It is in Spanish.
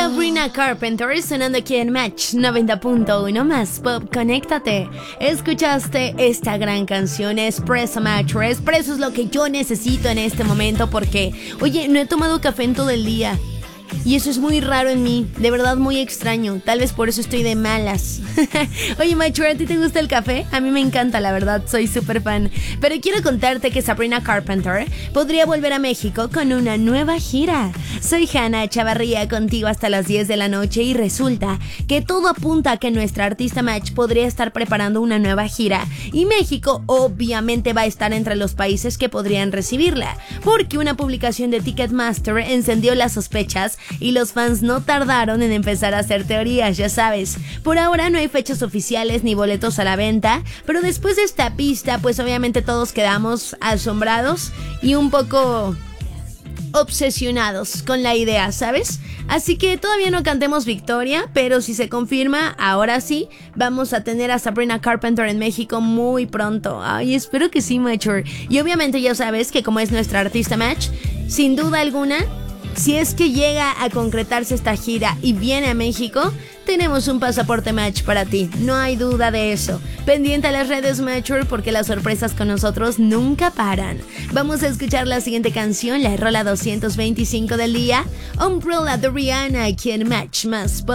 Sabrina Carpenter sonando aquí en Match 90.1 más pop, conéctate. Escuchaste esta gran canción, Espresso Match. Espresso es lo que yo necesito en este momento porque, oye, no he tomado café en todo el día. Y eso es muy raro en mí, de verdad muy extraño. Tal vez por eso estoy de malas. Oye, Mature, ¿a ti te gusta el café? A mí me encanta, la verdad, soy súper fan. Pero quiero contarte que Sabrina Carpenter podría volver a México con una nueva gira. Soy Hannah Chavarría, contigo hasta las 10 de la noche. Y resulta que todo apunta a que nuestra artista Match podría estar preparando una nueva gira. Y México obviamente va a estar entre los países que podrían recibirla. Porque una publicación de Ticketmaster encendió las sospechas y los fans no tardaron en empezar a hacer teorías, ya sabes. Por ahora no hay fechas oficiales ni boletos a la venta, pero después de esta pista, pues obviamente todos quedamos asombrados y un poco obsesionados con la idea, ¿sabes? Así que todavía no cantemos victoria, pero si se confirma, ahora sí, vamos a tener a Sabrina Carpenter en México muy pronto. Ay, espero que sí, Mature. Y obviamente ya sabes que como es nuestra artista Match, sin duda alguna, si es que llega a concretarse esta gira y viene a México, tenemos un pasaporte Match para ti, no hay duda de eso. Pendiente a las redes Mature porque las sorpresas con nosotros nunca paran. Vamos a escuchar la siguiente canción, la rola 225 del día, Umbrella de Rihanna, aquí en Match más Pop.